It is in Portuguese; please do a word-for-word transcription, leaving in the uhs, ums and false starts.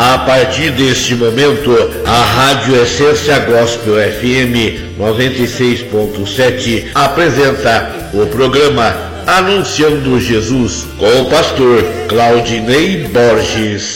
A partir deste momento, a Rádio Essência Gospel F M noventa e seis ponto sete apresenta o programa Anunciando Jesus com o pastor Claudinei Borges.